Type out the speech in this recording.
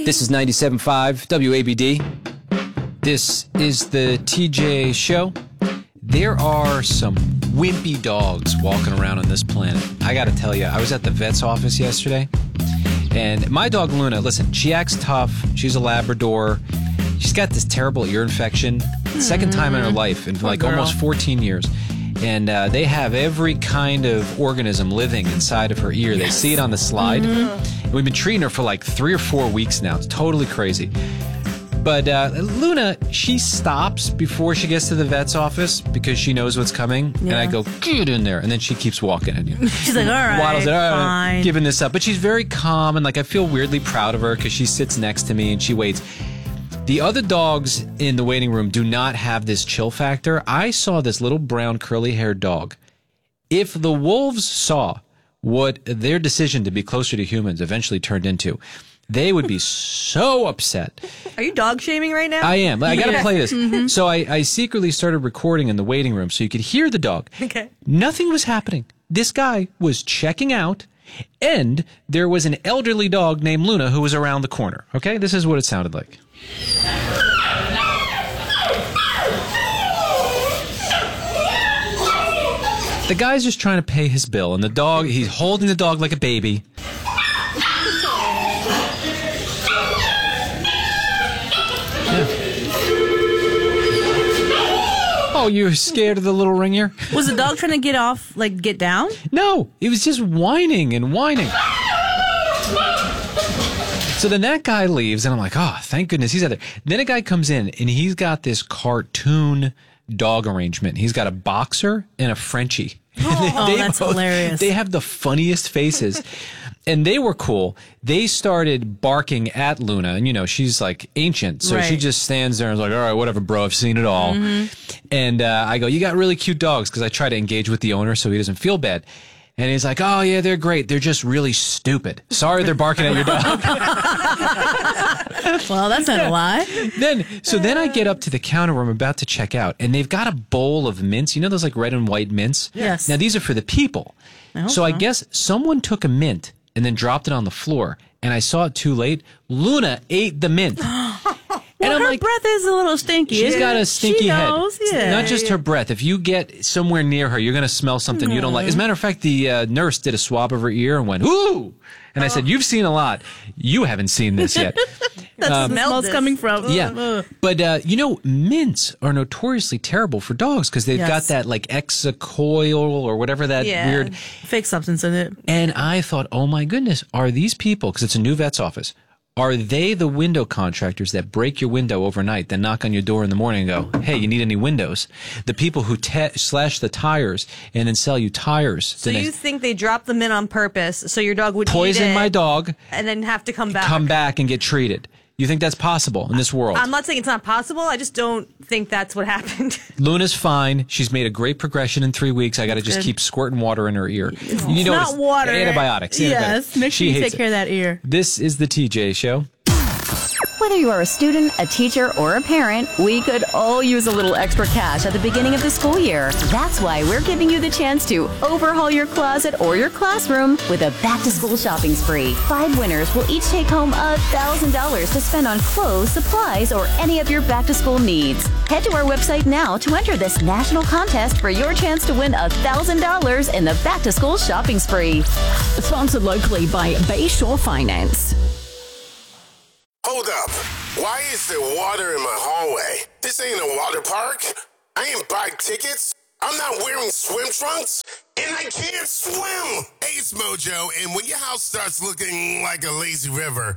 This is 97.5 WABD. This is the TJ Show. There are some wimpy dogs walking around on this planet. I got to tell you, I was at the vet's office yesterday, and my dog Luna, listen, she acts tough. She's a Labrador. She's got this terrible ear infection. Second time in her life in almost 14 years. And they have every kind of organism living inside of her ear. They see it on the slide. And we've been treating her for like 3 or 4 weeks now. It's totally crazy. But Luna, she stops before she gets to the vet's office because she knows what's coming. Yeah. And I go, get in there. And then she keeps walking at you. She's like, all right, waddles it, fine. Giving this up. But she's very calm, and like I feel weirdly proud of her because she sits next to me and she waits. The other dogs in the waiting room do not have this chill factor. I saw this little brown curly-haired dog. If the wolves saw what their decision to be closer to humans eventually turned into, they would be so upset. Are you dog shaming right now? I am. I got to play this. So I secretly started recording in the waiting room so you could hear the dog. Okay. Nothing was happening. This guy was checking out, and there was an elderly dog named Luna who was around the corner. Okay? This is what it sounded like. The guy's just trying to pay his bill, and the dog, he's holding the dog like a baby. Yeah. Oh, you're scared of the little ring ear? Was the dog trying to get off, like get down? No, he was just whining and whining. So then that guy leaves, and I'm like, oh, thank goodness he's out there. Then a guy comes in, and he's got this cartoon dog arrangement. He's got a boxer and a Frenchie. Oh, that's hilarious. They have the funniest faces. And they were cool. They started barking at Luna, and, you know, she's, like, ancient. So she just stands there and is like, all right, whatever, bro, I've seen it all. And I go, you got really cute dogs, because I try to engage with the owner so he doesn't feel bad. And he's like, oh, yeah, they're great. They're just really stupid. Sorry they're barking at your dog. Well, that's not a lie. Then I get up to the counter where I'm about to check out, and they've got a bowl of mints. You know those, like, red and white mints? Yes. Now, these are for the people. So I guess someone took a mint and then dropped it on the floor, and I saw it too late. Luna ate the mint. Well, her breath is a little stinky. She's got a stinky head. Yeah. Not just her breath. If you get somewhere near her, you're going to smell something you don't like. As a matter of fact, the nurse did a swab of her ear and went, ooh! And I said, you've seen a lot. You haven't seen this yet. That's where the smell's coming from. Yeah. But, you know, mints are notoriously terrible for dogs because they've got that, like, Exacoil or whatever that weird fake substance in it. And I thought, oh, my goodness, are these people, because it's a new vet's office, are they the window contractors that break your window overnight, then knock on your door in the morning and go, hey, you need any windows? The people who slash the tires and then sell you tires. So you think they dropped them in on purpose so your dog would poison eat it my dog and then have to come back? Come back and get treated. You think that's possible in this world? I'm not saying it's not possible. I just don't think that's what happened. Luna's fine. She's made a great progression in 3 weeks. I got to just keep squirting water in her ear. It's not water. Antibiotics. Yes. Make sure you take care of that ear. This is the TJ Show. Whether you are a student, a teacher, or a parent, we could all use a little extra cash at the beginning of the school year. That's why we're giving you the chance to overhaul your closet or your classroom with a back-to-school shopping spree. 5 winners will each take home $1,000 to spend on clothes, supplies, or any of your back-to-school needs. Head to our website now to enter this national contest for your chance to win $1,000 in the back-to-school shopping spree. Sponsored locally by Bayshore Finance. Hold up. Why is there water in my hallway? This ain't a water park. I ain't buy tickets. I'm not wearing swim trunks. And I can't swim. Ace Mojo, and when your house starts looking like a lazy river,